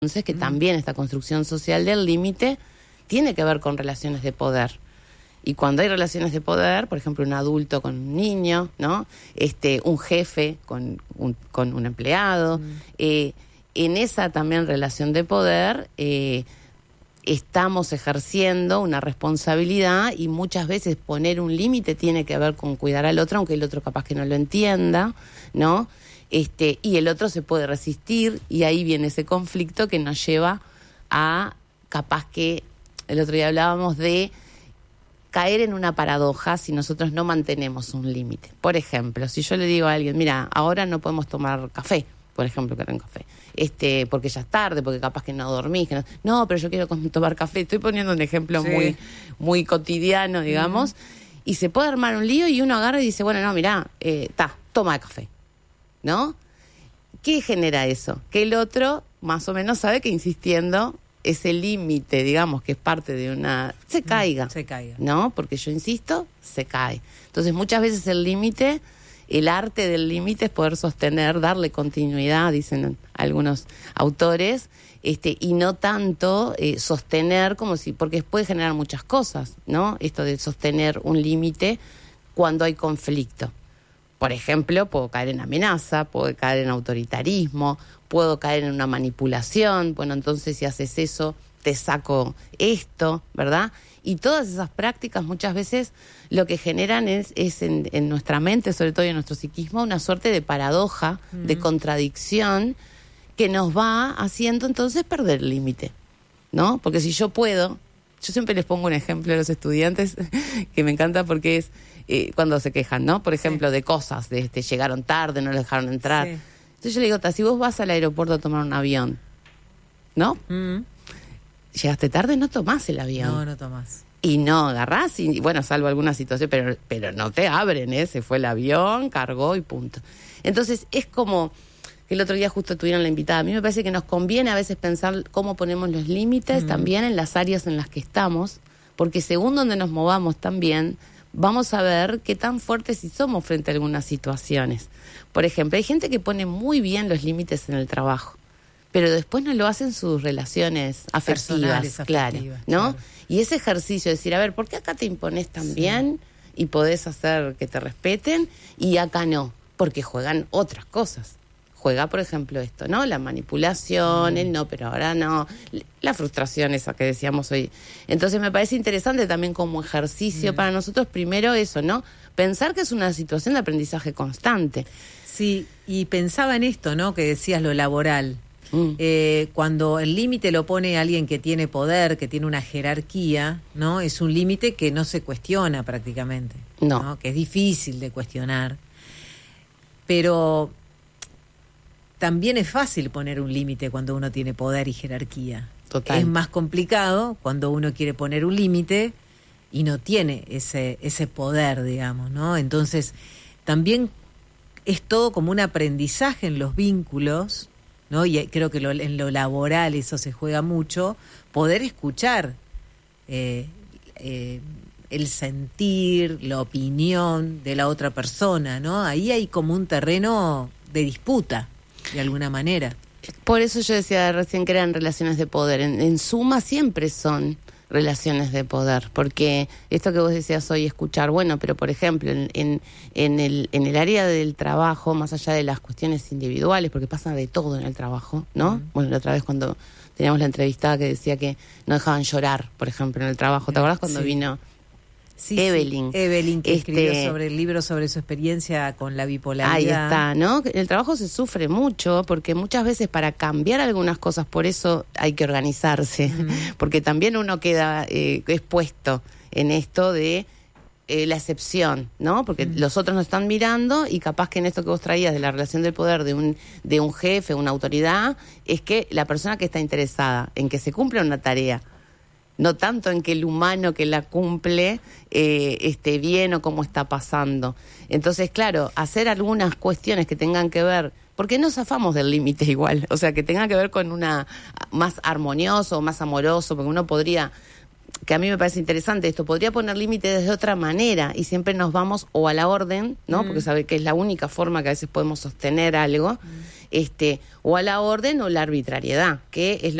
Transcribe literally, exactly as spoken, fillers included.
Entonces, que también esta construcción social del límite tiene que ver con relaciones de poder. Y cuando hay relaciones de poder, por ejemplo, un adulto con un niño, ¿no? Este, un jefe con un, con un empleado, mm. eh, en esa también relación de poder eh, estamos ejerciendo una responsabilidad, y muchas veces poner un límite tiene que ver con cuidar al otro, aunque el otro capaz que no lo entienda, ¿no? Este, y el otro se puede resistir, y ahí viene ese conflicto que nos lleva a, capaz que, el otro día hablábamos de caer en una paradoja si nosotros no mantenemos un límite. Por ejemplo, si yo le digo a alguien, mira, ahora no podemos tomar café, por ejemplo, que era un café, este, porque ya es tarde, porque capaz que no dormís, que no, no, pero yo quiero tomar café. Estoy poniendo un ejemplo sí. muy, muy cotidiano, digamos, uh-huh. y se puede armar un lío, y uno agarra y dice, bueno, no, mira, eh, ta, toma café, ¿no? ¿Qué genera eso? Que el otro más o menos sabe que insistiendo ese límite, digamos, que es parte de una... se caiga. Se caiga. ¿No? Porque yo insisto, se cae. Entonces, muchas veces el límite, el arte del límite es poder sostener, darle continuidad, dicen algunos autores, este, y no tanto eh, sostener como si... porque puede generar muchas cosas, ¿no? Esto de sostener un límite cuando hay conflicto. Por ejemplo, puedo caer en amenaza, puedo caer en autoritarismo, puedo caer en una manipulación. Bueno, entonces si haces eso, te saco esto, ¿verdad? Y todas esas prácticas muchas veces lo que generan es, es en, en nuestra mente, sobre todo en nuestro psiquismo, una suerte de paradoja, mm. de contradicción, que nos va haciendo entonces perder el límite, ¿no? Porque si yo puedo... Yo siempre les pongo un ejemplo a los estudiantes que me encanta, porque es eh, cuando se quejan, ¿no? Por ejemplo, sí. de cosas, de este, llegaron tarde, no les dejaron entrar. Sí. Entonces yo le digo, si vos vas al aeropuerto a tomar un avión, ¿no? Mm. Llegaste tarde, no tomás el avión. No, no tomás. Y no agarrás, y bueno, salvo alguna situación, pero, pero no te abren, ¿eh? Se fue el avión, cargó y punto. Entonces es como... El otro día justo tuvieron la invitada. A mí me parece que nos conviene a veces pensar cómo ponemos los límites, mm. también en las áreas en las que estamos, porque según donde nos movamos también, vamos a ver qué tan fuertes si somos frente a algunas situaciones. Por ejemplo, hay gente que pone muy bien los límites en el trabajo, pero después no lo hacen sus relaciones afectivas, claro, ¿no? Claro. Y ese ejercicio de decir, a ver, ¿por qué acá te impones tan sí. bien y podés hacer que te respeten y acá no? Porque juegan otras cosas. Juega, por ejemplo, esto, ¿no? La manipulación, mm. el no, pero ahora no. La frustración esa que decíamos hoy. Entonces me parece interesante también como ejercicio mm. para nosotros, primero eso, ¿no? Pensar que es una situación de aprendizaje constante. Sí, y pensaba en esto, ¿no? Que decías lo laboral. Mm. Eh, cuando el límite lo pone alguien que tiene poder, que tiene una jerarquía, ¿no? Es un límite que no se cuestiona prácticamente. No. ¿no? Que es difícil de cuestionar. Pero... también es fácil poner un límite cuando uno tiene poder y jerarquía. Total. Es más complicado cuando uno quiere poner un límite y no tiene ese, ese poder, digamos, ¿no? Entonces, también es todo como un aprendizaje en los vínculos, ¿no? Y creo que lo, en lo laboral eso se juega mucho, poder escuchar eh, eh, el sentir, la opinión de la otra persona, ¿no? Ahí hay como un terreno de disputa, de alguna manera. Por eso yo decía recién que eran relaciones de poder. En, en suma siempre son relaciones de poder, porque esto que vos decías hoy, escuchar, bueno, pero por ejemplo, en, en, en, el, en el área del trabajo, más allá de las cuestiones individuales, porque pasa de todo en el trabajo, ¿no? Mm. Bueno, la otra vez cuando teníamos la entrevistada que decía que no dejaban llorar, por ejemplo, en el trabajo. ¿Te acordás cuando sí. vino... Sí, Evelyn. Sí. Evelyn, que este, escribió sobre el libro sobre su experiencia con la bipolaridad. Ahí está, ¿no? En el trabajo se sufre mucho, porque muchas veces para cambiar algunas cosas, por eso hay que organizarse, uh-huh. porque también uno queda eh, expuesto en esto de eh, la excepción, ¿no? Porque uh-huh. los otros nos están mirando, y capaz que en esto que vos traías de la relación del poder de un, de un jefe, una autoridad, es que la persona que está interesada en que se cumpla una tarea, no tanto en que el humano que la cumple eh, esté bien o cómo está pasando. Entonces, claro, hacer algunas cuestiones que tengan que ver, porque no zafamos del límite igual, o sea, que tenga que ver con una más armonioso o más amoroso, porque uno podría que a mí me parece interesante esto, podría poner límites de otra manera y siempre nos vamos o a la orden, ¿no? Mm. Porque sabe que es la única forma que a veces podemos sostener algo, mm. este, o a la orden o la arbitrariedad, que es lo